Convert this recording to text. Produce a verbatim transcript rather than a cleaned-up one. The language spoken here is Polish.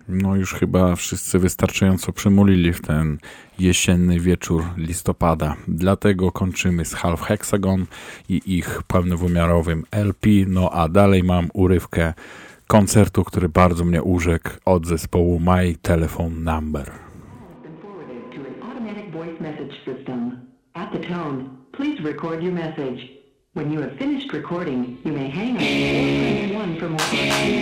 No już chyba wszyscy wystarczająco przymulili w ten jesienny wieczór listopada. Dlatego kończymy z Half Hexagon i ich pełnowymiarowym L P. No a dalej mam urywkę koncertu, który bardzo mnie urzekł, od zespołu My Telephone Number. At the tone, please record your message. When you have finished recording, you may hang up or press one for more.